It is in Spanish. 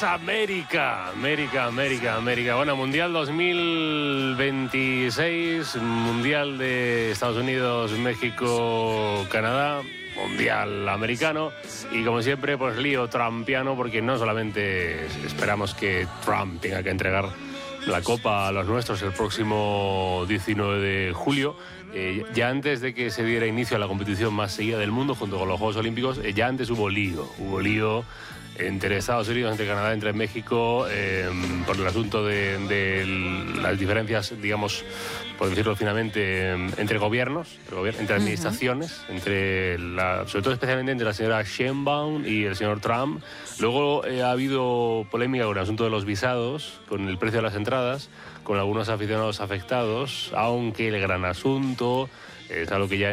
es América. Bueno, Mundial 2026, Mundial de Estados Unidos, México, Canadá, Mundial americano y como siempre pues lío trumpiano, porque no solamente esperamos que Trump tenga que entregar la Copa a los nuestros el próximo 19 de julio, ya antes de que se diera inicio a la competición más seguida del mundo junto con los Juegos Olímpicos, ya antes hubo lío entre Estados Unidos, entre Canadá, entre México, por el asunto de las diferencias, digamos, por decirlo finamente, entre gobiernos, entre administraciones, sobre todo especialmente entre la señora Sheinbaum y el señor Trump. Luego ha habido polémica con el asunto de los visados, con el precio de las entradas, con algunos aficionados afectados, aunque el gran asunto es algo que ya